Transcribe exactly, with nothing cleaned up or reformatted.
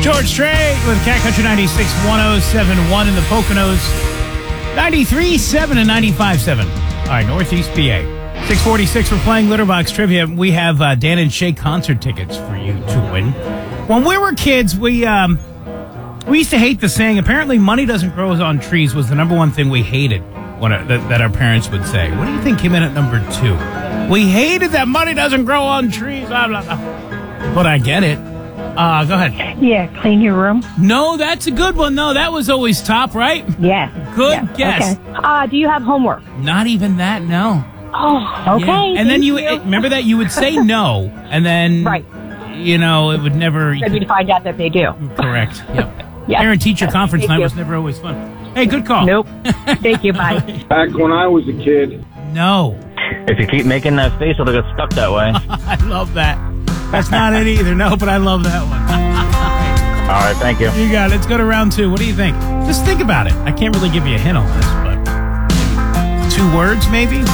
George Strait with Cat Country ninety-six point one oh seven point one in the Poconos. ninety-three point seven and ninety-five point seven. All right, Northeast P A. six forty-six, we're playing Litterbox Trivia. We have uh, Dan and Shay concert tickets for you to win. When we were kids, we um, we used to hate the saying, apparently money doesn't grow on trees was the number one thing we hated when, uh, that, that our parents would say. What do you think came in at number two? We hated that money doesn't grow on trees, blah, blah, blah. But I get it. Uh, go ahead. Yeah, clean your room. No, that's a good one. No, that was always top, right? Yes. Good yes. guess. Okay. Uh, do you have homework? Not even that, no. Oh, okay. Yeah. And then you, you. remember that you would say no, and then, right. you know, it would never. Then we'd find out that they do. Correct. Yep. Yes. Parent-teacher conference Thank night you. was never always fun. Hey, good call. Nope. Thank you. Bye. Back when I was a kid. No. If you keep making that face, it'll get stuck that way. I love that. That's not it either. No, but I love that one. All right, thank you. You got it. Let's go to round two. What do you think? Just think about it. I can't really give you a hint on this, but two words maybe?